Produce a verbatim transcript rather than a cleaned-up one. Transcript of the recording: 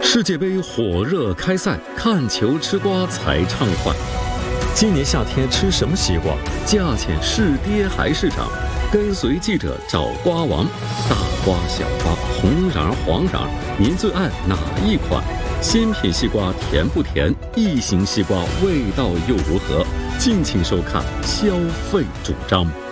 世界杯火热开赛，看球吃瓜才畅快。 今年夏天吃什么西瓜？ 价钱是跌还是涨？跟随记者找瓜王，大瓜小瓜，红瓤黄瓤，您最爱哪一款？鲜品西瓜甜不甜？异形西瓜味道又如何？敬请收看《消费主张》。